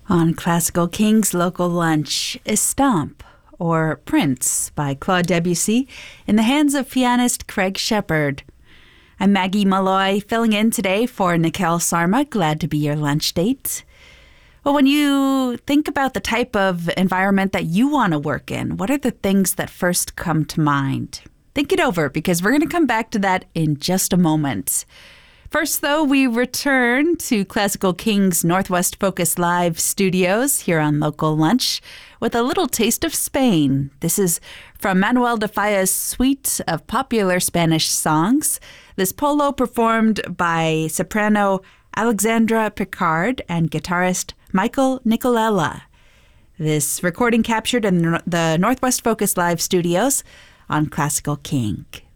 On Classical Kings Local Lunch, Estampe, or Prince, by Claude Debussy, in the hands of pianist Craig Shepard. I'm Maggie Malloy, filling in today for Nikhil Sarma. Glad to be your lunch date. Well, when you think about the type of environment that you want to work in, what are the things that first come to mind? Think it over, because we're going to come back to that in just a moment. First, though, we return to Classical Kings Northwest Focus Live studios here on Local Lunch with a little taste of Spain. This is from Manuel de Falla's suite of popular Spanish songs. This polo performed by soprano Alexandra Picard and guitarist Michael Nicolella. This recording captured in the Northwest Focus Live studios on Classical King.